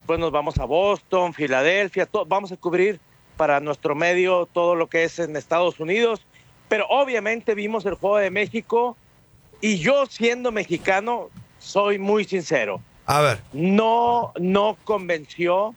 después nos vamos a Boston, Filadelfia, vamos a cubrir para nuestro medio todo lo que es en Estados Unidos, pero obviamente vimos el juego de México y yo siendo mexicano soy muy sincero. A ver. No convenció,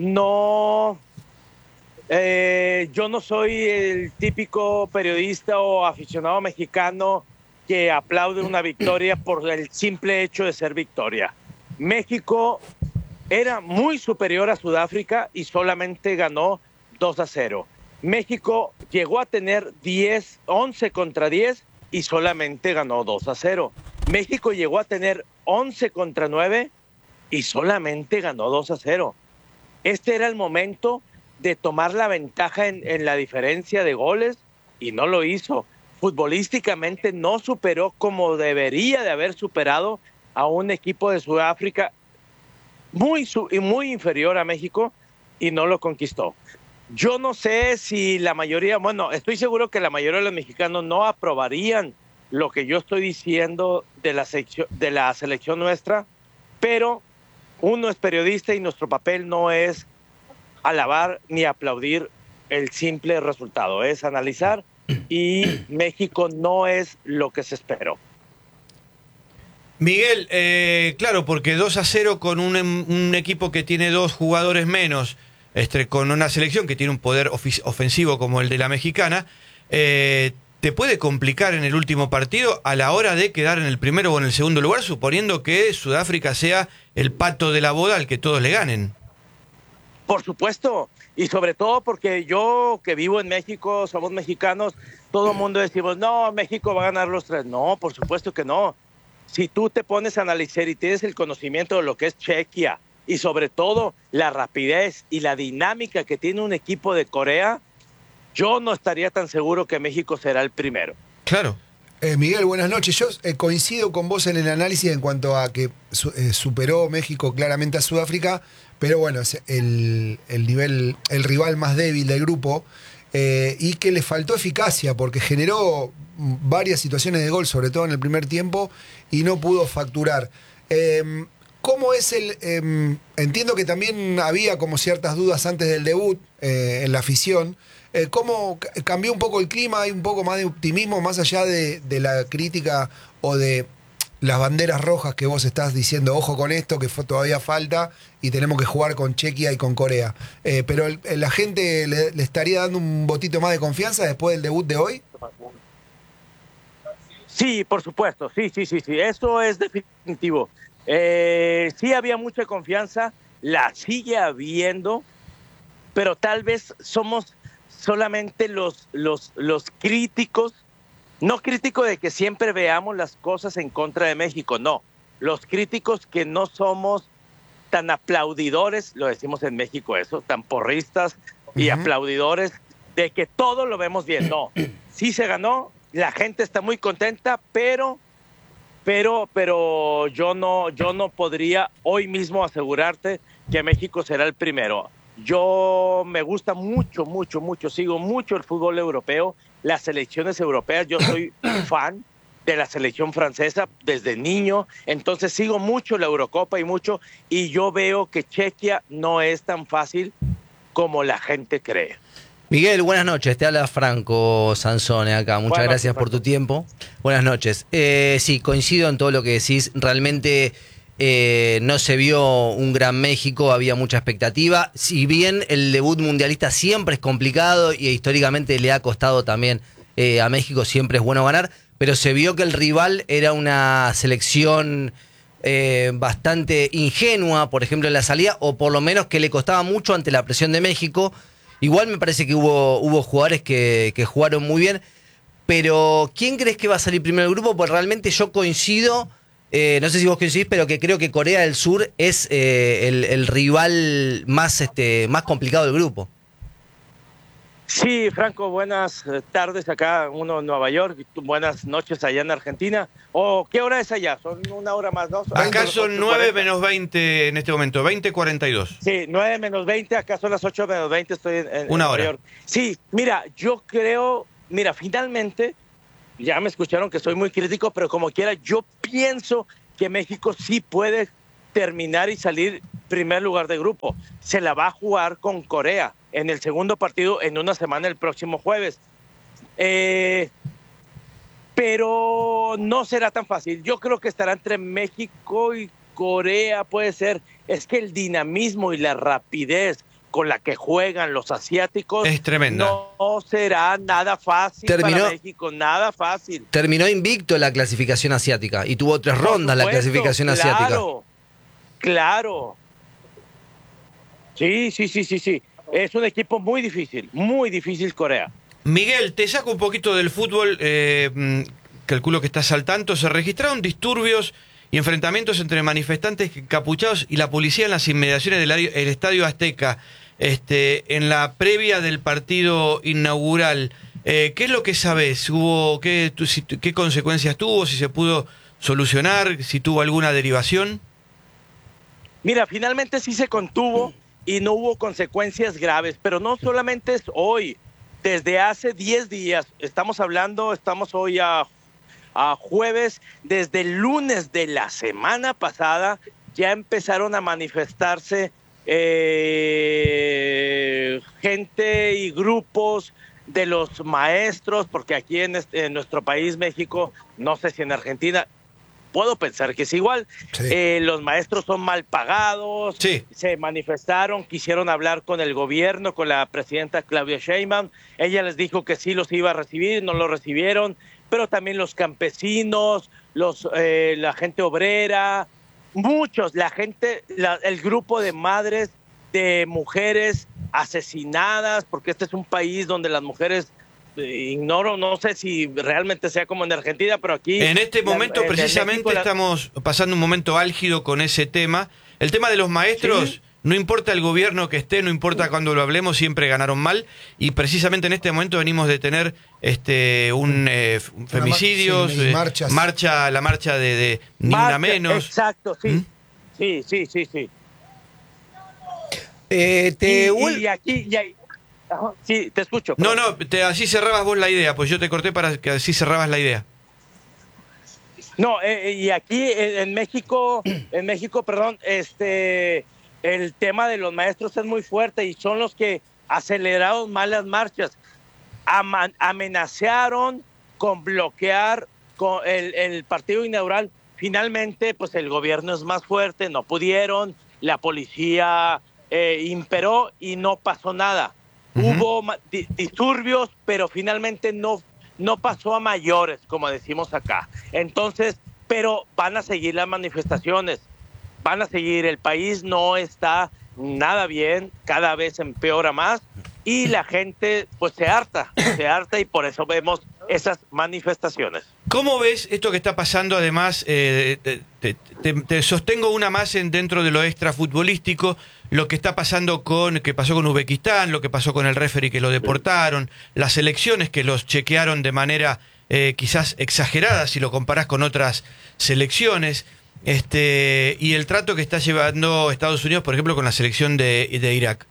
yo no soy el típico periodista o aficionado mexicano que aplaude una victoria por el simple hecho de ser victoria. México era muy superior a Sudáfrica y solamente ganó 2-0. México llegó a tener 11 contra 10 y solamente ganó 2-0. México llegó a tener 11 contra 9 y solamente ganó 2-0. Este era el momento de tomar la ventaja en la diferencia de goles y no lo hizo. Futbolísticamente no superó como debería de haber superado a un equipo de Sudáfrica muy inferior a México y no lo conquistó. Yo no sé si la mayoría, bueno, estoy seguro que la mayoría de los mexicanos no aprobarían lo que yo estoy diciendo de la selección nuestra, pero uno es periodista y nuestro papel no es alabar ni aplaudir el simple resultado, es analizar y México no es lo que se esperó. Miguel, claro, porque 2-0 con un equipo que tiene 2 jugadores menos, con una selección que tiene un poder ofensivo como el de la mexicana, ¿te puede complicar en el último partido a la hora de quedar en el primero o en el segundo lugar, suponiendo que Sudáfrica sea el pato de la boda al que todos le ganen? Por supuesto, y sobre todo porque yo que vivo en México, somos mexicanos, todo el mundo decimos, no, México va a ganar los 3. No, por supuesto que no. Si tú te pones a analizar y tienes el conocimiento de lo que es Chequia y sobre todo la rapidez y la dinámica que tiene un equipo de Corea, yo no estaría tan seguro que México será el primero. Claro. Miguel, buenas noches. Yo coincido con vos en el análisis en cuanto a que superó México claramente a Sudáfrica, pero bueno, es el rival más débil del grupo y que le faltó eficacia porque generó varias situaciones de gol, sobre todo en el primer tiempo, y no pudo facturar. ¿Cómo es entiendo que también había como ciertas dudas antes del debut en la afición. ¿Cómo cambió un poco el clima? ¿Hay un poco más de optimismo más allá de la crítica o de las banderas rojas que vos estás diciendo, ojo con esto, que todavía falta y tenemos que jugar con Chequia y con Corea? Pero ¿la gente le estaría dando un botito más de confianza después del debut de hoy? Sí, por supuesto, sí, eso es definitivo. Sí había mucha confianza, la sigue habiendo, pero tal vez somos solamente los críticos, no críticos de que siempre veamos las cosas en contra de México, no, los críticos que no somos tan aplaudidores, lo decimos en México eso, tan porristas y aplaudidores de que todo lo vemos bien, no, sí se ganó, la gente está muy contenta, pero yo no podría hoy mismo asegurarte que México será el primero. Yo me gusta mucho, sigo mucho el fútbol europeo, las selecciones europeas, yo soy fan de la selección francesa desde niño, entonces sigo mucho la Eurocopa y yo veo que Chequia no es tan fácil como la gente cree. Miguel, buenas noches, te habla Franco Sansone acá, muchas gracias por tu tiempo. Buenas noches. Sí, coincido en todo lo que decís, realmente no se vio un gran México, había mucha expectativa, si bien el debut mundialista siempre es complicado y históricamente le ha costado también a México, siempre es bueno ganar, pero se vio que el rival era una selección bastante ingenua, por ejemplo en la salida, o por lo menos que le costaba mucho ante la presión de México. Igual me parece que hubo jugadores que jugaron muy bien, pero ¿quién crees que va a salir primero del grupo? Pues realmente yo coincido, no sé si vos coincidís, pero que creo que Corea del Sur es el rival más complicado del grupo. Sí, Franco, buenas tardes acá, uno en Nueva York, buenas noches allá en Argentina. ¿Qué hora es allá? Son una hora más, ¿no? Acá son 9 menos 20 en este momento, 20:42. Sí, 9 menos 20, acá son las 8 menos 20, estoy en Nueva York. Sí, mira, yo creo, finalmente, ya me escucharon que soy muy crítico, pero como quiera, yo pienso que México sí puede terminar y salir primer lugar de grupo. Se la va a jugar con Corea en el segundo partido en una semana, el próximo jueves. Pero no será tan fácil. Yo creo que estará entre México y Corea, puede ser. Es que el dinamismo y la rapidez con la que juegan los asiáticos es tremenda. No será nada fácil para México, nada fácil. Terminó invicto la clasificación asiática y tuvo 3 rondas la clasificación asiática. Claro. Sí. Es un equipo muy difícil Corea. Miguel, te saco un poquito del fútbol, calculo que estás al tanto. Se registraron disturbios y enfrentamientos entre manifestantes encapuchados y la policía en las inmediaciones del Estadio Azteca, en la previa del partido inaugural. ¿Qué es lo que sabés? ¿Qué consecuencias tuvo? ¿Si se pudo solucionar? ¿Si tuvo alguna derivación? Mira, finalmente sí se contuvo y no hubo consecuencias graves, pero no solamente es hoy. Desde hace 10 días, estamos hoy a jueves, desde el lunes de la semana pasada ya empezaron a manifestarse gente y grupos de los maestros, porque aquí en nuestro país, México, no sé si en Argentina, puedo pensar que es igual. Sí. Los maestros son mal pagados. Sí. Se manifestaron, quisieron hablar con el gobierno, con la presidenta Claudia Sheinbaum. Ella les dijo que sí los iba a recibir, no lo recibieron. Pero también los campesinos, la gente obrera, muchos, el grupo de madres, de mujeres asesinadas, porque este es un país donde las mujeres... no sé si realmente sea como en Argentina, pero aquí... En este momento precisamente estamos pasando un momento álgido con ese tema. El tema de los maestros, ¿sí? No importa el gobierno que esté, no importa cuando lo hablemos, siempre ganaron mal. Y precisamente en este momento venimos de tener femicidios, la marcha de Ni Una Menos. Exacto, sí. ¿Mm? Sí. Y aquí... Sí, te escucho. Perdón. No, así cerrabas vos la idea, pues yo te corté para que así cerrabas la idea. No, y aquí en México, perdón, el tema de los maestros es muy fuerte y son los que aceleraron mal las marchas. Amenazaron con bloquear el partido inaugural. Finalmente, pues el gobierno es más fuerte, no pudieron, la policía imperó y no pasó nada. Hubo disturbios, pero finalmente no pasó a mayores, como decimos acá. Entonces, pero van a seguir las manifestaciones, van a seguir. El país no está nada bien, cada vez empeora más y la gente pues se harta y por eso vemos esas manifestaciones. ¿Cómo ves esto que está pasando? Además, te sostengo una más dentro de lo extrafutbolístico, lo que está pasando que pasó con Uzbekistán, lo que pasó con el referee que lo deportaron, las elecciones que los chequearon de manera quizás exagerada si lo comparás con otras selecciones, y el trato que está llevando Estados Unidos, por ejemplo, con la selección de Irak.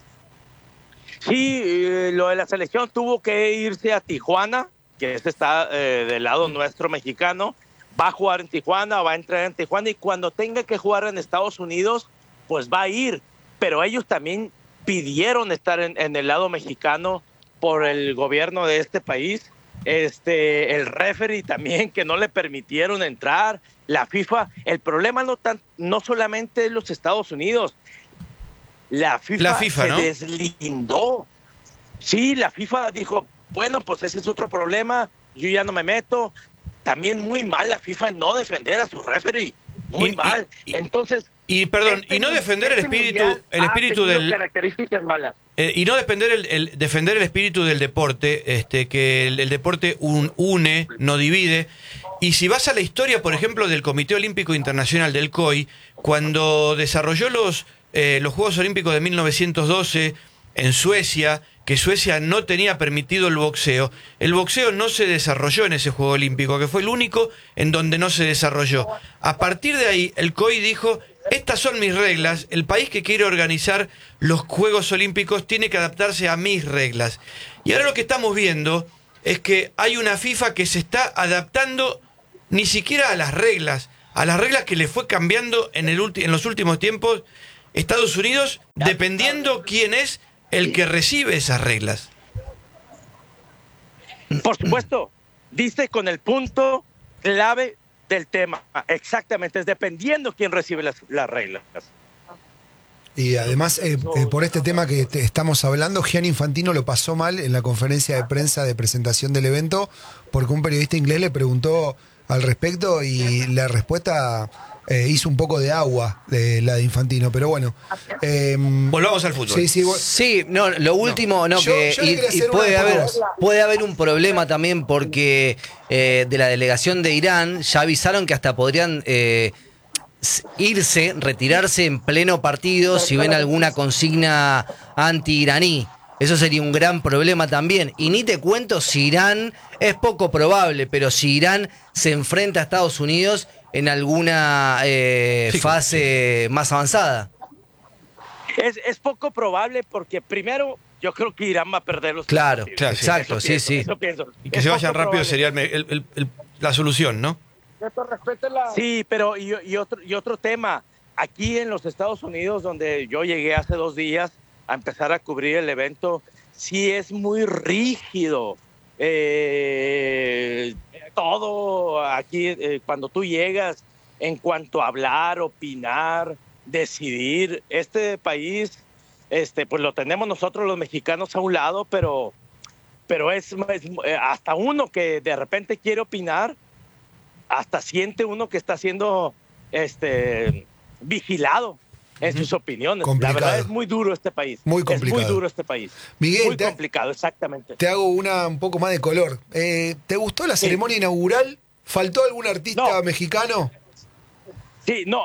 Sí, lo de la selección tuvo que irse a Tijuana, que está del lado nuestro mexicano. Va a jugar en Tijuana, va a entrar en Tijuana y cuando tenga que jugar en Estados Unidos, pues va a ir. Pero ellos también pidieron estar en el lado mexicano por el gobierno de este país. El referee también, que no le permitieron entrar. La FIFA, el problema no solamente es los Estados Unidos. La FIFA se deslindó. Sí, la FIFA dijo, bueno, pues ese es otro problema, yo ya no me meto. También muy mal la FIFA en no defender a su referee. Muy mal. Entonces... Y perdón, y no defender el espíritu del... características malas. Y no defender el espíritu del deporte, que el deporte une, no divide. Y si vas a la historia, por ejemplo, del Comité Olímpico Internacional del COI, cuando desarrolló los Juegos Olímpicos de 1912 en Suecia, que Suecia no tenía permitido el boxeo no se desarrolló en ese Juego Olímpico, que fue el único en donde no se desarrolló. A partir de ahí, el COI dijo, estas son mis reglas, el país que quiere organizar los Juegos Olímpicos tiene que adaptarse a mis reglas. Y ahora lo que estamos viendo es que hay una FIFA que se está adaptando ni siquiera a las reglas, a las reglas que le fue cambiando en los últimos tiempos Estados Unidos, dependiendo quién es el que recibe esas reglas. Por supuesto, diste con el punto clave del tema. Exactamente, es dependiendo quién recibe las reglas. Y además, por este tema que estamos hablando, Gianni Infantino lo pasó mal en la conferencia de prensa de presentación del evento, porque un periodista inglés le preguntó al respecto y la respuesta hizo un poco de agua de la de Infantino, pero bueno. Volvamos al fútbol. Sí, no, lo último, puede haber un problema también porque de la delegación de Irán ya avisaron que hasta podrían retirarse en pleno partido si ven alguna consigna anti-iraní. Eso sería un gran problema también. Y ni te cuento si Irán, es poco probable, pero si Irán se enfrenta a Estados Unidos en alguna fase más avanzada. Es poco probable porque primero yo creo que Irán va a perder los Claro, partidos. exacto, Eso pienso. Y que se vayan rápido sería la solución, ¿no? Sí, pero y otro tema. Aquí en los Estados Unidos, donde yo llegué hace 2 días a empezar a cubrir el evento, sí es muy rígido. Todo aquí, cuando tú llegas, en cuanto a hablar, opinar, decidir, este país, pues lo tenemos nosotros los mexicanos a un lado, pero es hasta uno que de repente quiere opinar, hasta siente uno que está siendo vigilado en sus opiniones. Complicado. La verdad es muy duro este país. Muy complicado. Es muy duro este país. Miguel, muy complicado, exactamente. Te hago una un poco más de color. ¿Te gustó la ceremonia inaugural? ¿Faltó algún artista mexicano? Sí, no.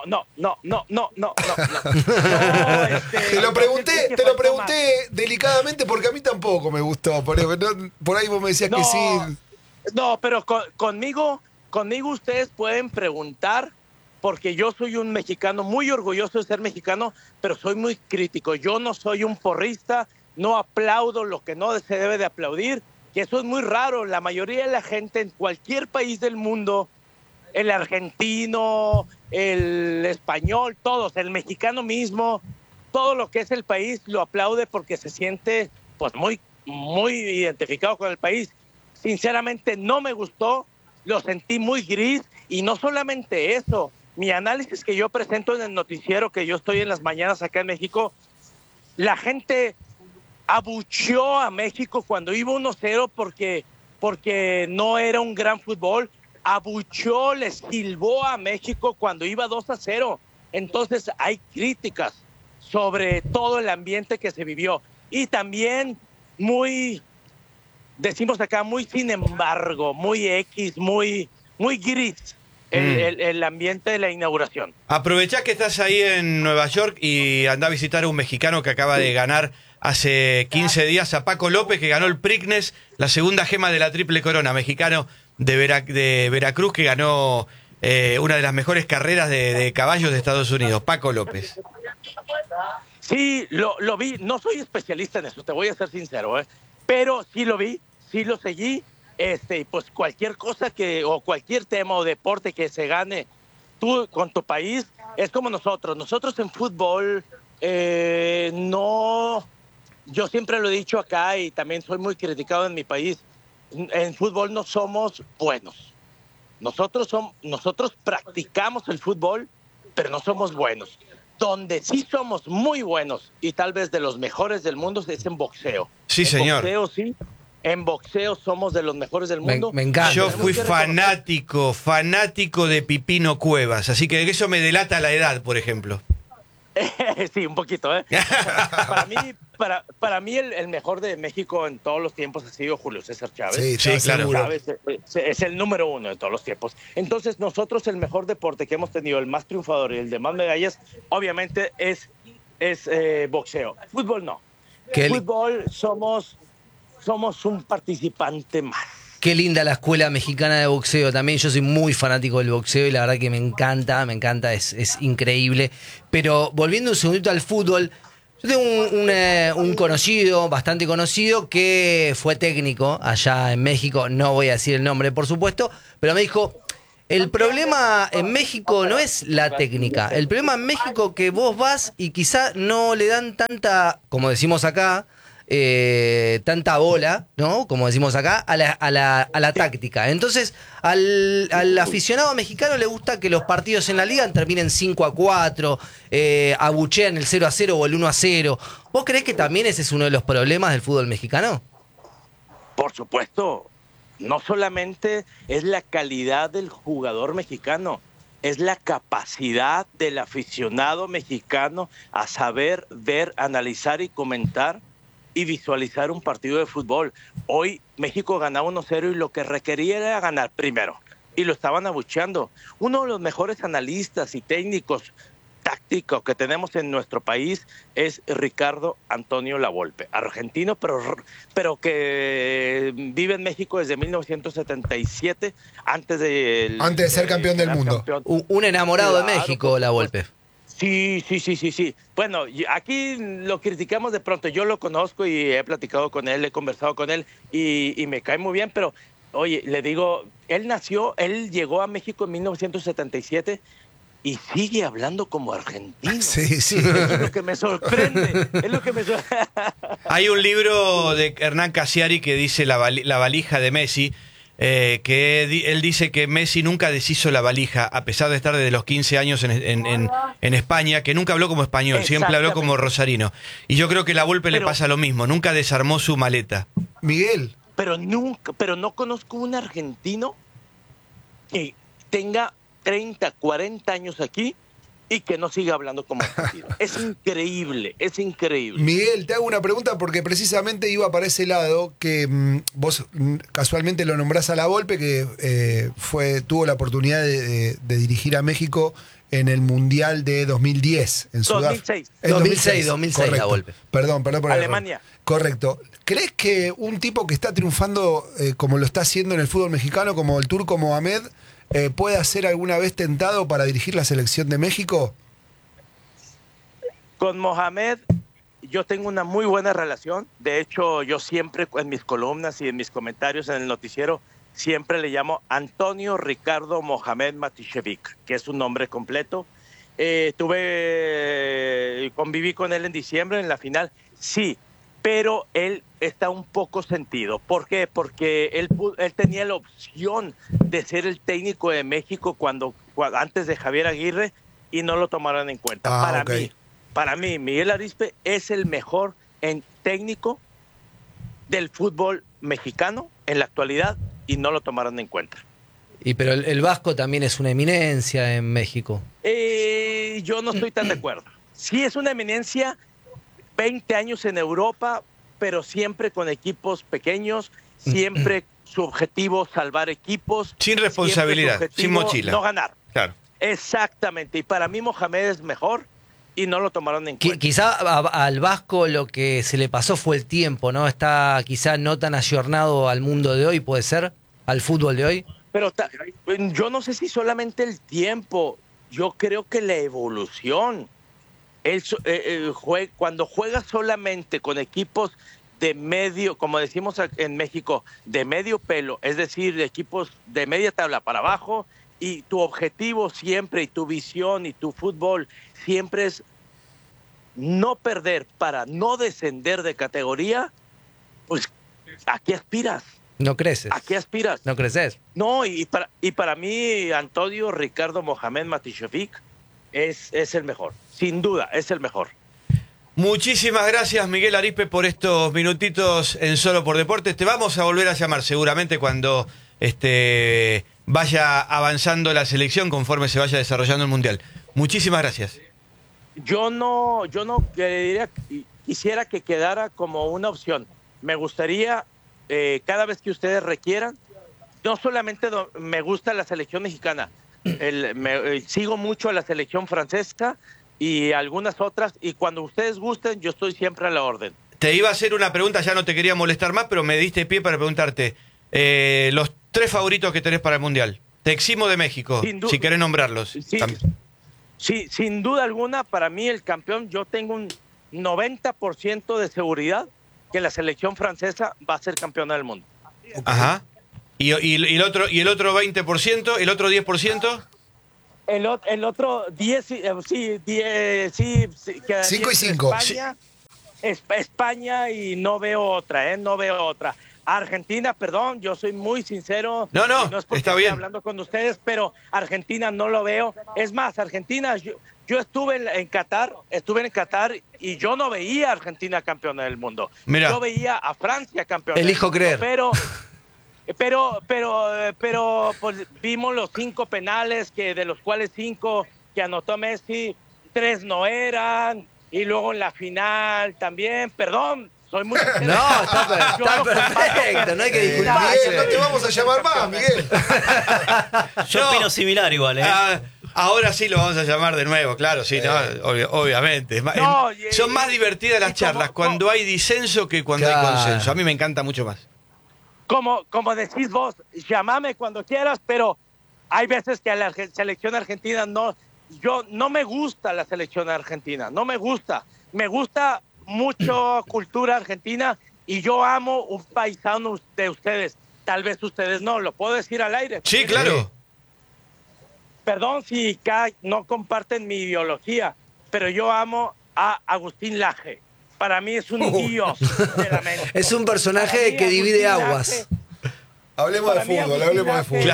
Te lo pregunté delicadamente porque a mí tampoco me gustó. Por ahí vos me decías que sí. No, pero conmigo ustedes pueden preguntar, porque yo soy un mexicano muy orgulloso de ser mexicano, pero soy muy crítico. Yo no soy un porrista, no aplaudo lo que no se debe de aplaudir, que eso es muy raro. La mayoría de la gente en cualquier país del mundo, el argentino, el español, todos, el mexicano mismo, todo lo que es el país lo aplaude porque se siente pues muy, muy identificado con el país. Sinceramente no me gustó, lo sentí muy gris, y no solamente eso, mi análisis que yo presento en el noticiero que yo estoy en las mañanas acá en México, la gente abucheó a México cuando iba 1-0 porque no era un gran fútbol, abucheó, les silbó a México cuando iba 2-0. Entonces hay críticas sobre todo el ambiente que se vivió, y también decimos acá, muy sin embargo, muy muy gris el ambiente de la inauguración. Aprovechá que estás ahí en Nueva York y andá a visitar a un mexicano que acaba de ganar hace 15 días a Paco López, que ganó el Preakness, la segunda gema de la Triple Corona, mexicano de Veracruz, que ganó una de las mejores carreras de caballos de Estados Unidos, Paco López. Sí, lo vi, no soy especialista en eso, te voy a ser sincero, pero sí lo vi, sí lo seguí, pues cualquier cosa o cualquier tema o deporte que se gane tú con tu país, es como nosotros en fútbol, yo siempre lo he dicho acá y también soy muy criticado en mi país, en fútbol no somos buenos, nosotros practicamos el fútbol, pero no somos buenos. Donde sí somos muy buenos y tal vez de los mejores del mundo es en boxeo. Sí, señor. En boxeo somos de los mejores del mundo. Me encanta. Yo fui fanático de Pipino Cuevas, así que eso me delata la edad, por ejemplo. Sí, un poquito, Para mí el mejor de México en todos los tiempos ha sido Julio César Chávez. Sí, claro. Chávez es el número 1 de todos los tiempos. Entonces nosotros el mejor deporte que hemos tenido, el más triunfador y el de más medallas, obviamente es boxeo. Fútbol no. Fútbol somos un participante más. Qué linda la escuela mexicana de boxeo. También yo soy muy fanático del boxeo y la verdad que me encanta, es increíble. Pero volviendo un segundito al fútbol, yo tengo un conocido, bastante conocido, que fue técnico allá en México. No voy a decir el nombre, por supuesto, pero me dijo, El problema en México no es la técnica. El problema en México que vos vas y quizá no le dan tanta, como decimos acá, tanta bola, ¿no? Como decimos acá, a la táctica. Entonces, al aficionado mexicano le gusta que los partidos en la liga terminen 5-4, abuchean el 0-0 o el 1-0. ¿Vos creés que también ese es uno de los problemas del fútbol mexicano? Por supuesto. No solamente es la calidad del jugador mexicano, es la capacidad del aficionado mexicano a saber ver, analizar y comentar y visualizar un partido de fútbol. Hoy México ganaba 1-0 y lo que requería era ganar primero. Y lo estaban abucheando. Uno de los mejores analistas y técnicos tácticos que tenemos en nuestro país es Ricardo Antonio Lavolpe, argentino, pero que vive en México desde 1977, antes de ser campeón del mundo. Un enamorado de México, Lavolpe. Sí. Bueno, aquí lo criticamos de pronto. Yo lo conozco y he platicado con él, he conversado con él y me cae muy bien, pero oye, le digo, él llegó a México en 1977 y sigue hablando como argentino. Sí. Es lo que me sorprende. Hay un libro de Hernán Casiari que dice La valija de Messi, que él dice que Messi nunca deshizo la valija, a pesar de estar desde los 15 años en España, que nunca habló como español, siempre habló como rosarino. Y yo creo que a Lavolpe le pasa lo mismo, nunca desarmó su maleta. Miguel. Pero no conozco un argentino que tenga 30, 40 años aquí y que no siga hablando como argentino. Es increíble. Miguel, te hago una pregunta porque precisamente iba para ese lado, que vos casualmente lo nombrás a Lavolpe, que tuvo la oportunidad de dirigir a México en el Mundial de 2010 en Sudáfrica. 2006, Lavolpe. Perdón por Alemania. Correcto. ¿Crees que un tipo que está triunfando como lo está haciendo en el fútbol mexicano, como el turco Mohamed, puede ser alguna vez tentado para dirigir la selección de México? Con Mohamed yo tengo una muy buena relación. De hecho, yo siempre en mis columnas y en mis comentarios en el noticiero siempre le llamo Antonio Ricardo Mohamed Matishevik, que es su nombre completo. Conviví con él en diciembre en la final, sí, pero él está un poco sentido. ¿Por qué? Porque él tenía la opción de ser el técnico de México antes de Javier Aguirre y no lo tomaron en cuenta. Para mí, Miguel Arizpe es el mejor técnico del fútbol mexicano en la actualidad y no lo tomaron en cuenta. Pero el Vasco también es una eminencia en México. Yo no estoy tan de acuerdo. Sí es una eminencia, 20 años en Europa, pero siempre con equipos pequeños, siempre su objetivo salvar equipos. Sin responsabilidad, sin mochila. No ganar. Claro. Exactamente, y para mí Mohamed es mejor y no lo tomaron en cuenta. Quizá al Vasco lo que se le pasó fue el tiempo, ¿no? Está quizá no tan ayornado al mundo de hoy, ¿puede ser? ¿Al fútbol de hoy? Pero yo no sé si solamente el tiempo, yo creo que la evolución. Cuando juega solamente con equipos de medio, como decimos en México, de medio pelo, es decir, de equipos de media tabla para abajo, y tu objetivo siempre, y tu visión, y tu fútbol siempre es no perder para no descender de categoría, pues ¿a qué aspiras? No creces. ¿A qué aspiras? No creces. No, y para mí, Antonio Ricardo Mohamed Matishevik es el mejor. Sin duda, es el mejor. Muchísimas gracias, Miguel Arizpe, por estos minutitos en Solo por Deportes. Te vamos a volver a llamar seguramente cuando vaya avanzando la selección conforme se vaya desarrollando el Mundial. Muchísimas gracias. Yo no quisiera que quedara como una opción. Me gustaría, cada vez que ustedes requieran, no solamente me gusta la selección mexicana, sigo mucho a la selección francesa y algunas otras, y cuando ustedes gusten, yo estoy siempre a la orden. Te iba a hacer una pregunta, ya no te quería molestar más, pero me diste pie para preguntarte los 3 favoritos que tenés para el Mundial. Te eximo de México, si querés nombrarlos. Sí, sin duda alguna, para mí el campeón, yo tengo un 90% de seguridad que la selección francesa va a ser campeona del mundo. Ajá. ¿Y el otro 20%? ¿El otro 10%? El otro 10, sí, 5 y 5. España y no veo otra, no veo otra. Argentina, perdón, yo soy muy sincero. No, es porque está bien. estoy hablando con ustedes, pero Argentina no lo veo. Es más, Argentina, yo estuve en Qatar y yo no veía a Argentina campeona del mundo. Mirá. Yo veía a Francia campeona. Elijo creer. Pero pues, vimos los 5 penales, de los cuales 5 que anotó Messi, 3 no eran, y luego en la final también, perdón, soy muy... No, está perfecto, no hay que disculparse. Miguel, no te vamos a llamar más, Miguel. Yo opino similar igual, Ahora sí lo vamos a llamar de nuevo, claro, sí, no, obviamente. Son más divertidas las charlas cuando hay disenso que cuando hay consenso. A mí me encanta mucho más. Como decís vos, llámame cuando quieras, pero hay veces que a la selección argentina no me gusta la selección argentina, no me gusta. Me gusta mucho cultura argentina y yo amo un paisano de ustedes. Tal vez ustedes no, lo puedo decir al aire. Sí, claro. Perdón si no comparten mi ideología, pero yo amo a Agustín Laje. Para mí es un dios de la mente. Es un personaje que divide aguas. Hablemos de fútbol.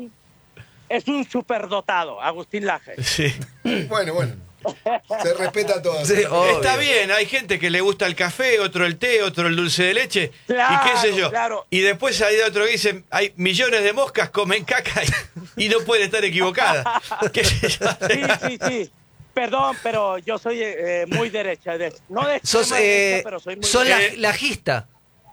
Es un superdotado, Agustín Laje. Sí. Bueno. Se respeta todo. Sí, está bien, hay gente que le gusta el café, otro el té, otro el dulce de leche, claro, y qué sé yo. Claro. Y después hay otro que dice, hay millones de moscas, comen caca y no puede estar equivocada. ¿Qué sé yo? Sí. Perdón, pero yo soy muy derecha. No de Sos derecha, pero soy muy lajista.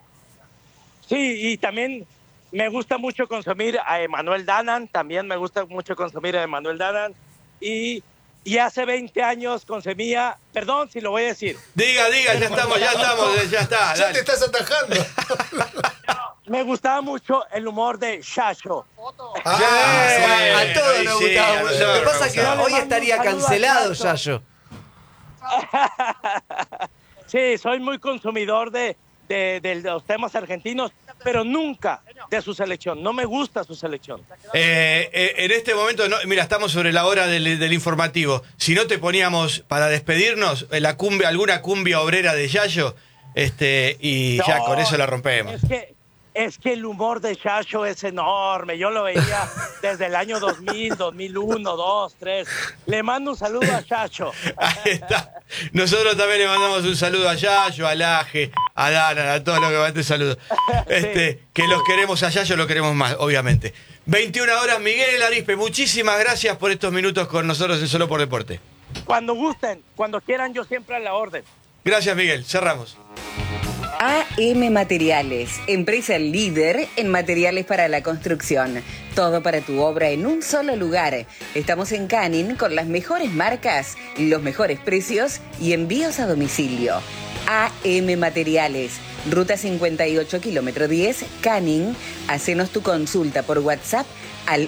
Sí, y también me gusta mucho consumir a Emanuel Danan. También me gusta mucho consumir a Emanuel Danan. Y hace 20 años consumía... Perdón si lo voy a decir. Diga, ya está. Ya te estás atajando. Me gustaba mucho el humor de Yayo. A todos nos gustaba mucho. Lo que pasa es que hoy estaría cancelado, Yayo. Sí, soy muy consumidor de los temas argentinos, pero nunca de su selección. No me gusta su selección. En este momento, mira, estamos sobre la hora del informativo. Si no te poníamos para despedirnos alguna cumbia obrera de Yayo, y ya con eso la rompemos. Es que el humor de Yayo es enorme. Yo lo veía desde el año 2000, 2001, 2, 3. Le mando un saludo a Yayo. Ahí está. Nosotros también le mandamos un saludo a Yayo, a Laje, a Dana, a todos los que manden saludos. Que los queremos a Yayo, lo queremos más, obviamente. 21 horas, Miguel Arispe, muchísimas gracias por estos minutos con nosotros en Solo por Deporte. Cuando gusten, cuando quieran, yo siempre a la orden. Gracias, Miguel. Cerramos. AM Materiales, empresa líder en materiales para la construcción. Todo para tu obra en un solo lugar. Estamos en Canning con las mejores marcas, los mejores precios y envíos a domicilio. AM Materiales, Ruta 58, kilómetro 10, Canning. Hacenos tu consulta por WhatsApp al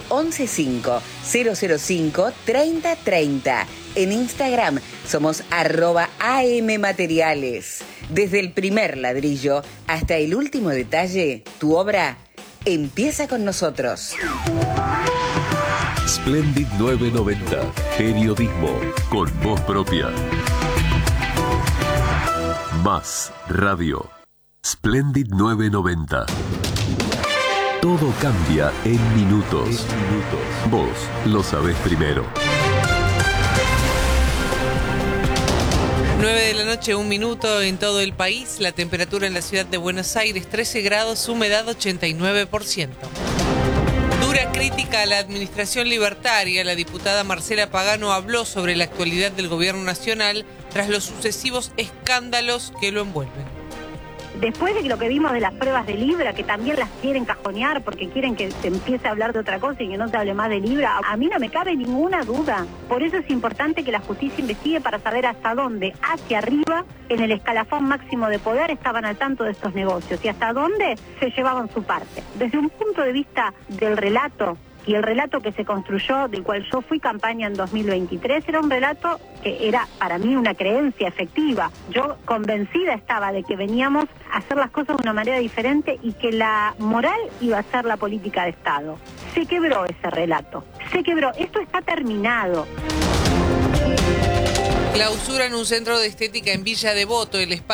115-005-3030. En Instagram somos @AM Materiales. Desde el primer ladrillo hasta el último detalle, tu obra empieza con nosotros. Splendid 990. Periodismo con voz propia. Más radio. Splendid 990. Todo cambia en minutos. Vos lo sabés primero. 9 de la noche, 1 minuto en todo el país. La temperatura en la ciudad de Buenos Aires, 13 grados, humedad 89%. Dura crítica a la administración libertaria. La diputada Marcela Pagano habló sobre la actualidad del gobierno nacional tras los sucesivos escándalos que lo envuelven. Después de lo que vimos de las pruebas de Libra, que también las quieren cajonear porque quieren que se empiece a hablar de otra cosa y que no se hable más de Libra, a mí no me cabe ninguna duda. Por eso es importante que la justicia investigue para saber hasta dónde, hacia arriba, en el escalafón máximo de poder, estaban al tanto de estos negocios y hasta dónde se llevaban su parte. Desde un punto de vista del relato Y el relato que se construyó, del cual yo fui campaña en 2023, era un relato que era para mí una creencia efectiva. Yo convencida estaba de que veníamos a hacer las cosas de una manera diferente y que la moral iba a ser la política de Estado. Se quebró ese relato, se quebró. Esto está terminado. Clausuran un centro de estética en Villa Devoto. El